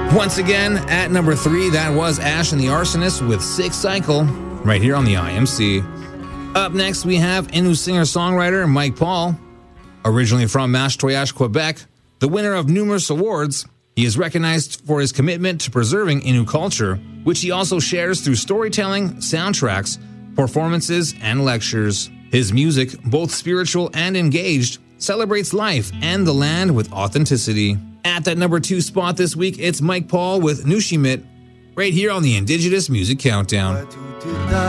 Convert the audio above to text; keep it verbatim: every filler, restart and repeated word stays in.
Once again, at number three, that was Ash and the Arsonist with Sick Cycle, right here on the I M C. Up next, we have Innu singer-songwriter Mike Paul. Originally from Mashteuiatsh, Quebec, the winner of numerous awards, he is recognized for his commitment to preserving Innu culture, which he also shares through storytelling, soundtracks, performances, and lectures. His music, both spiritual and engaged, celebrates life and the land with authenticity. At that number two spot this week, it's Mike Paul with Nushimit, right here on the Indigenous Music Countdown.